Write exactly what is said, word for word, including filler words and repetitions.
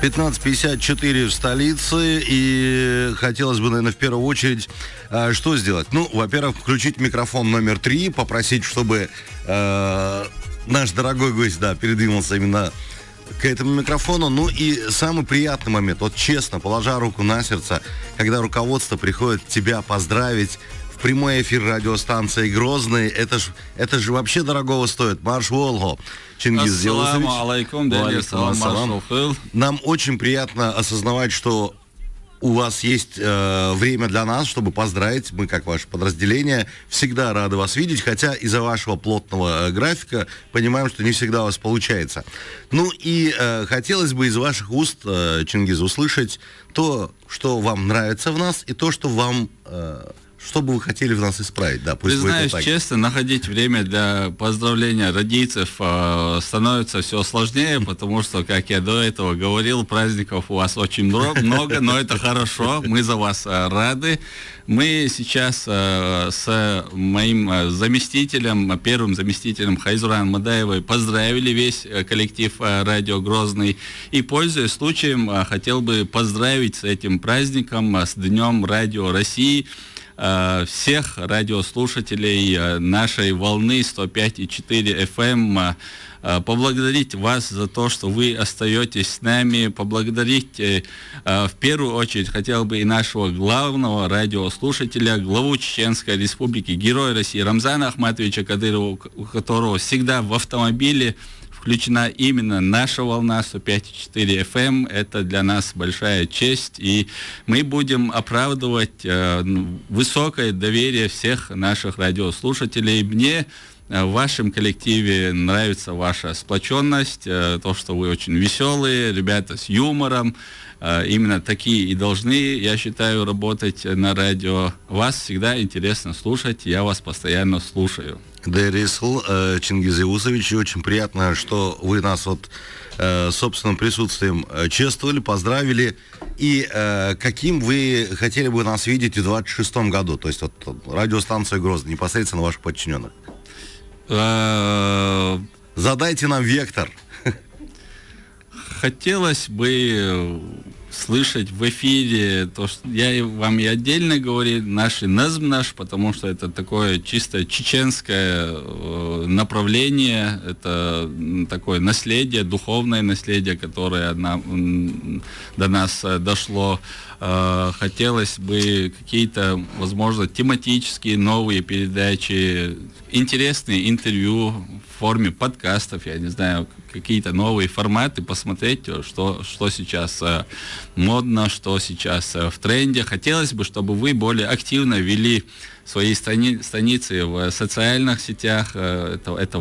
пятнадцать пятьдесят четыре в столице, и хотелось бы, наверное, в первую очередь э, что сделать? Ну, во-первых, включить микрофон номер три, попросить, чтобы э, наш дорогой гость, да, передвинулся именно к этому микрофону. Ну и самый приятный момент, вот честно, положа руку на сердце, когда руководство приходит тебя поздравить в прямой эфир радиостанции Грозный, это же это же вообще дорогого стоит. Марш Волго. Чингиз Елусович. Алейкум, алейкум, Нам очень приятно осознавать, что у вас есть э, время для нас, чтобы поздравить. Мы, как ваше подразделение, всегда рады вас видеть, хотя из-за вашего плотного э, графика понимаем, что не всегда у вас получается. Ну и э, хотелось бы из ваших уст, э, Чингиз, услышать то, что вам нравится в нас, и то, что вам... Э, Что бы вы хотели в нас исправить? Да, пусть признаюсь честно, находить время для поздравления родийцев э, становится все сложнее, потому что, как я до этого говорил, праздников у вас очень много, но это хорошо, мы за вас э, рады. Мы сейчас э, с моим заместителем, первым заместителем Хайзуран Мадаевой поздравили весь коллектив э, «Радио Грозный». И, пользуясь случаем, э, хотел бы поздравить с этим праздником, э, с Днем Радио России, всех радиослушателей нашей волны сто пять и четыре эф эм, поблагодарить вас за то, что вы остаетесь с нами, поблагодарить в первую очередь хотел бы и нашего главного радиослушателя, главу Чеченской Республики, Героя России Рамзана Ахматовича Кадырова, у которого всегда в автомобиле включена именно наша волна сто пять и четыре эф эм. Это для нас большая честь, и мы будем оправдывать э, высокое доверие всех наших радиослушателей. Мне э, в вашем коллективе нравится ваша сплоченность, э, то, что вы очень веселые, ребята с юмором. Э, именно такие и должны, я считаю, работать на радио. Вас всегда интересно слушать, я вас постоянно слушаю. Дэрисл, э, Чингиз Елусович, очень приятно, что вы нас вот э, собственным присутствием э, чествовали, поздравили. И э, каким вы хотели бы нас видеть в двадцать шестом году? То есть вот радиостанция Грозный, непосредственно ваших подчиненных. Задайте нам вектор. Хотелось бы слышать в эфире то, что я вам и отдельно говорю, наш назм наш, потому что это такое чисто чеченское э, направление, это такое наследие, духовное наследие, которое нам, до нас э, дошло. Э, хотелось бы какие-то, возможно, тематические новые передачи, интересные интервью в форме подкастов, я не знаю, какие-то новые форматы, посмотреть, что, что сейчас э, модно, что сейчас э, в тренде. Хотелось бы, чтобы вы более активно вели свои страни- страницы в социальных сетях. Э, это, это